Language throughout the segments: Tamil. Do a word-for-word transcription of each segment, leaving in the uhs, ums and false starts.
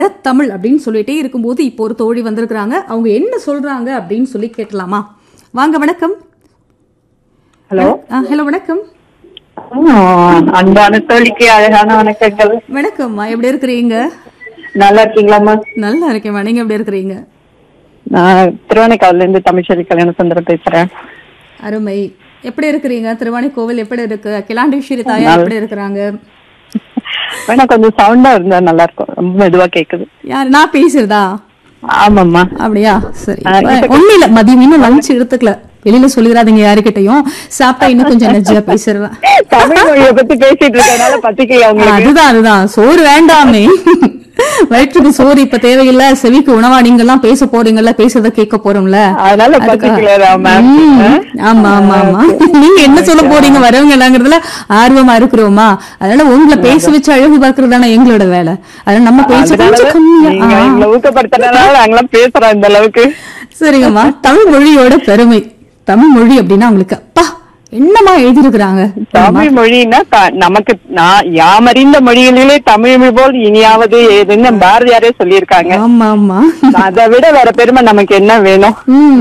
தமிழ் அப்படின்னு சொல்லிட்டே இருக்கும்போது இப்போ ஒரு தோழி வந்திருக்கிறாங்க. அவங்க என்ன சொல்றாங்க அப்படின்னு சொல்லி கேட்கலாமா? வாங்க. வணக்கம். ஹலோ. ஹலோ, வணக்கம். அன்பான தோழிக்கு அழகான வணக்கங்கள். வணக்கம்மா, எப்படி இருக்கிறீங்க? நல்லா இருக்கீங்களாம்மா? நல்லா இருக்கேம்மா, நீங்க எப்படி இருக்கிறீங்க? நான் திருவானைக்காவில இருந்து தமிழ்ச்செல்வி கல்யாண சுந்தரம் பேசுறேன். அருமை. எப்படி இருக்கிறீங்க? திருவானைக்கோவில் எப்படி இருக்கு? கிளாண்டேஸ்வரி தாயார் எப்படி இருக்கிறாங்க? வேணா கொஞ்சம் சவுண்டா இருந்தா நல்லா இருக்கும். ரொம்ப மெதுவா கேக்குது. யாரு, நான் பேசுறதா? ஆமாம்மா. அப்படியா? சரி. ஒண்ணு இல்ல, மதியம் இன்னும் லஞ்ச் எடுத்துக்கல, வெளியில சொல்லிடாதீங்க யாருக்கிட்டையும். சாப்பிட்டா இன்னும் கொஞ்சம் எனர்ஜியா பேசுறேன். தமிழ் மொழியை பத்தி பேசிட்டு இருக்கனால பத்திக்கல. அதுதான் அதுதான் சோறு வேண்டாமே, வயிற்றுக்கு சோறு இப்ப தேவையில்லை, செவிக்கு உணவா நீங்க எல்லாம் பேச போறீங்கல்ல, பேசுறத கேட்க போறோம்ல, அதனால ஆமா ஆமா ஆமா. நீங்க என்ன சொல்ல போறீங்க வரவங்க எல்லாங்கிறதுல ஆர்வமா இருக்கிறோமா, அதனால உங்களை பேச வச்சு அழகு பார்க்கறதுதானே எங்களோட வேலை. அதனால நம்ம பேச கொஞ்சம் கம்மியா ஊக்கப்படுத்துறதுனால நாங்களாம் பேசுறோம் இந்த அளவுக்கு. சரிங்கம்மா. தமிழ் மொழியோட பெருமை, தமிழ் மொழி அப்படின்னா உங்களுக்கு அப்பா என்னமா எழுதிருக்கிறாங்க. தமிழ் மொழின்னா நமக்கு நான் யாமறிந்த மொழிகளிலே தமிழ் போல் இனியாவது ஏதுன்னு பாரதியாரே சொல்லியிருக்காங்க. ஆமா ஆமா. அதை விட வேற பெருமை நமக்கு என்ன வேணும்?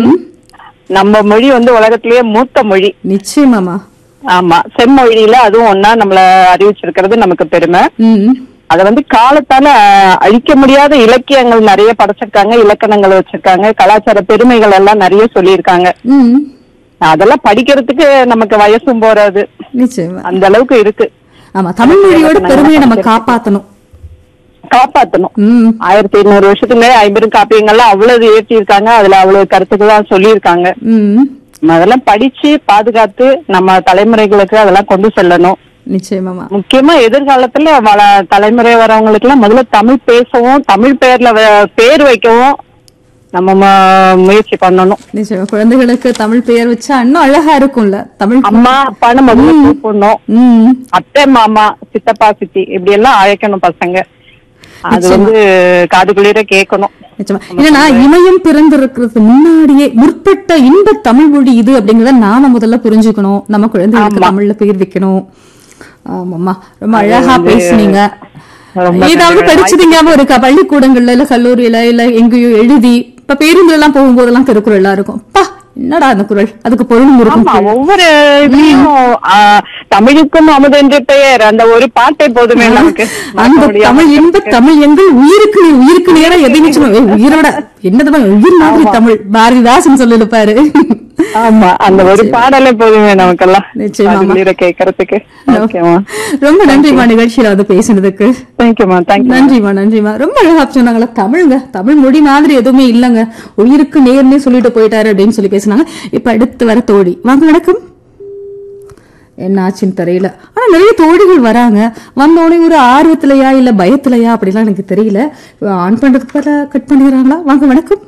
நம்ம மொழி வந்து உலகத்திலேயே மூத்த மொழி. நிச்சயமாமா. ஆமா, செம்மொழியில அதுவும் ஒன்னா நம்மள அறிவிச்சிருக்கிறது நமக்கு பெருமை. அத வந்து காலத்தால அழிக்க முடியாத இலக்கியங்கள் நிறைய படைச்சிருக்காங்க, இலக்கணங்கள் வச்சிருக்காங்க, கலாச்சார பெருமைகள் எல்லாம் நிறைய சொல்லியிருக்காங்க. அதெல்லாம் படிக்கிறதுக்கு நமக்கு வயசும் போறாது, அந்த அளவுக்கு இருக்கு. ஆமா, தமிழ் மொழியோட பெருமையை நம்ம காப்பாத்தணும் காப்பாத்தணும். ஆயிரத்தி எண்ணூறு வருஷத்துக்கு மேல ஐம்பது காப்பியங்கள்லாம் அவ்வளவு ஏற்றி இருக்காங்க, அதுல அவ்வளவு கருத்துக்கள்லாம் சொல்லியிருக்காங்க. அதெல்லாம் படிச்சு பாதுகாத்து நம்ம தலைமுறைகளுக்கு அதெல்லாம் கொண்டு செல்லணும். நிச்சயமா. முக்கியமா எதிர்காலத்துல வள தலைமுறை வரவங்களுக்கு எல்லாம் முதல்ல தமிழ் பேசவும், தமிழ் பேர்ல பேர் வைக்கவும் நம்ம முயற்சி பண்ணணும். நிச்சயமா. குழந்தைகளுக்கு தமிழ் பெயர் வச்சா இன்னும் அழகா இருக்கும்ல. தமிழ் அம்மா அப்பான்னு முதல்ல கூப்பிடணும், அத்தை மாமா சித்தப்பா சித்தி இப்படி எல்லாம் அழைக்கணும் பசங்க. அது வந்து காது குளிர கேட்கணும். ஏன்னா இமயம் பிறந்திருக்கிறது முன்னாடியே முற்பட்ட இன்ப தமிழ் மொழி இது அப்படிங்கறத நாம முதல்ல புரிஞ்சுக்கணும். நம்ம குழந்தைகளுக்கு தமிழ்ல பெயர் வைக்கணும். ஆமாம்மா, ரொம்ப அழகா பேசுனீங்க. ஏதாவது படிச்சதீங்க இருக்கா? பள்ளிக்கூடங்கள்ல இல்ல கல்லூரியில இல்ல எங்கேயோ எழுதி, இப்ப பேருந்து எல்லாம் போகும்போதெல்லாம் திருக்குறள் எல்லாம் இருக்கும். பா என்னடா அந்த குறள், அதுக்கு பொருளும் இருக்கும். ஒவ்வொரு இதுலயும் தமிழுக்கும் அமுதென்று பெயர், அந்த ஒரு பாட்டை போதுமே நமக்கு. அந்த தமிழ் இன்ப தமிழ் எங்கள் உயிருக்கு உயிருக்கு நேரம் எதையும் உயிரோட என்னது உயிர் மாதிரி தமிழ், பாரதிதாசன் சொல்லிருப்பாரு. ஆமா, அந்த ஒரு பாடலே போதுமே நமக்கெல்லாம். நிச்சயமா கேட்கறதுக்கு. ரொம்ப நன்றிமா நிகழ்ச்சியில வந்து பேசுனதுக்கு. நன்றிமா நன்றிமா. ரொம்ப அழகா சொன்னாங்களா தமிழ்ங்க, தமிழ் மொழி மாதிரி எதுவுமே இல்லங்க, உயிருக்கு நேர்னே சொல்லிட்டு போயிட்டாரு அப்படின்னு சொல்லி பேசினாங்க. இப்ப அடுத்து வர தோழி. வாங்க. வணக்கம். என்ன ஆச்சுன்னு தெரியல, ஆனா நிறைய தோழிகள் வராங்க. வந்தோடனே ஒரு ஆர்வத்திலயா இல்ல பயத்திலயா அப்படிலாம் எனக்கு தெரியல. ஆன் பண்றதுக்கு பல கட் பண்ணிடுறாங்களா? வாங்க. வணக்கம்.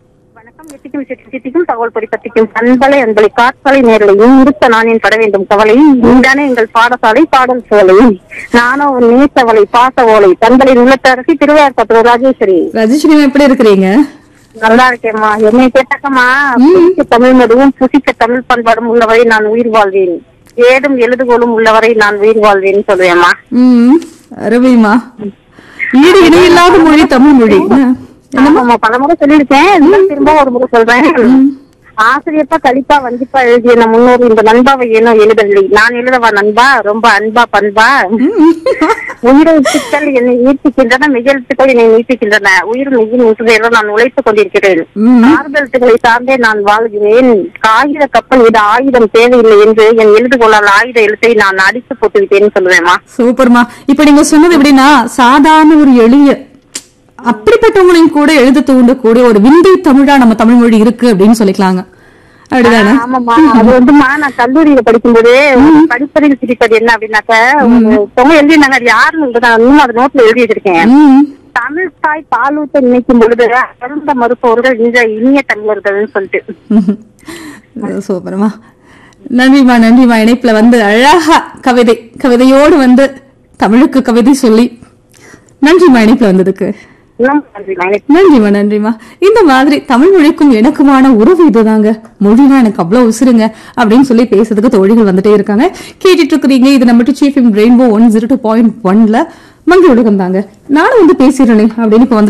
தகவல் பரிபத்திக்கும் பண்பலை அன்பலை காற்றலை நேரலையும் இருத்த நானின் பட வேண்டும் கவலையும் இன்றானே எங்கள் பாடசாலை பாடல் சோலையும் நானோ நேசவலை பாச ஓலை தன்பலின் உள்ளத்தரசி திருவாரூர் ராஜேஸ்வரி. ராஜேஸ்வரி எப்படி இருக்கிறீங்க? நல்லா இருக்கேம்மா. என்னை கேட்டாக்கம்மா, புசிக்க தமிழ் மதுவும் புசிக்க தமிழ் பண்பாடும் உள்ளவரை நான் உயிர் வாழ்வேன், ஏடும் எழுதுகோளும் உள்ளவரை நான் உயிர் வாழ்வேன் சொல்லுவேம்மா. உம் அருமைமா. ஈடு இணையில்லாத மொழி தமிழ் மொழி. பல முறை சொல்லியிருக்கேன், திரும்ப ஒரு முறை சொல்றேன். ஆசிரியப்பா கலிப்பா வந்திப்பா எழுதிய நம் முன்னோர் இந்த நண்பாவை ஏனோ எழுதவில்லை, நான் எழுதவா நண்பா ரொம்ப அன்பா பண்பா. உயிரெழுத்துக்கள் என்னை ஈர்த்துக்கின்றன, மெய்யெழுத்துக்கள் என்னை நீட்டுகின்றன, உயிர் மெய்யின் உசுரையோ நான் உழைத்துக் கொண்டிருக்கிறேன், ஆறுதெழுத்துக்களை சார்ந்தே நான் வாழ்கிறேன், காகித கப்பல் இது ஆயுதம் தேவையில்லை என்று என் எழுதுகோளால் ஆயுத எழுத்தை நான் அடித்து போட்டு விட்டேன்னு சொல்லுவேமா. சூப்பர்மா. இப்ப நீங்க சொன்னது எப்படின்னா சாதாரண ஒரு எளிய அப்படிப்பட்டவங்களையும் கூட எழுத தூண்டக்கூடிய ஒரு விந்தை தமிழா நம்ம தமிழ் மொழி இருக்கு அப்படின்னு சொல்லிக்கலாங்க. அப்படிதானே? ஆமாமா. அது வந்துமா நான் கல்லூரியில படிக்கும்போது படிப்பறிவு சிரிப்பது என்ன அப்படின்னாக்க தொகை எழுதினாங்க, அது யாருன்னு நான் இன்னும் அது நோட்ல எழுதி வச்சிருக்கேன். தமிழ் தாய் பாலூட்ட நினைக்கும் பொழுது பிறந்த மறுப்பவர்கள் இந்த இனிய தமிழர்கள்னு சொல்லிட்டு. சூப்பரமா. நன்றிமா நன்றிமா. இணைப்புல வந்து அழகா கவிதை கவிதையோடு வந்து தமிழுக்கு கவிதை சொல்லி நன்றிமா இணைப்புல வந்ததுக்கு. நன்றிமா நன்றிமா. இந்த மாதிரி தமிழ் மொழிக்கும் எனக்குமான உறவு இதுதாங்க. மொழினா எனக்கு அவ்வளவு உசுருங்க அப்படின்னு சொல்லி பேசுறதுக்கு தோழிகள் வந்துட்டே இருக்காங்க. கேட்டுட்டு இருக்கிறீங்க. இது நம்ம rainbow one zero two point ஒன்ல மங்கை உலகம் தாங்க, நானும் வந்து பேசிடுறேனே அப்படின்னு இப்ப வந்து